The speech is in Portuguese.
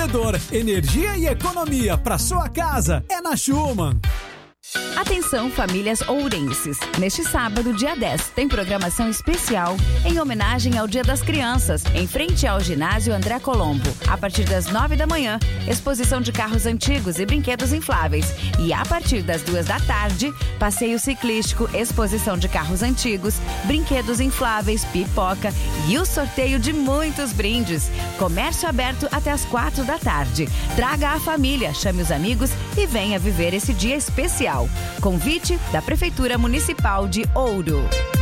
revendedor. Energia e economia para sua casa é na Schumann. Atenção, famílias ourenses. Neste sábado, dia 10, tem programação especial em homenagem ao Dia das Crianças, em frente ao ginásio André Colombo. A partir das 9 da manhã, exposição de carros antigos e brinquedos infláveis. E a partir das 2 da tarde, passeio ciclístico, exposição de carros antigos, brinquedos infláveis, pipoca e o sorteio de muitos brindes. Comércio aberto até as 4 da tarde. Traga a família, chame os amigos e venha viver esse dia especial. Convite da Prefeitura Municipal de Ouro.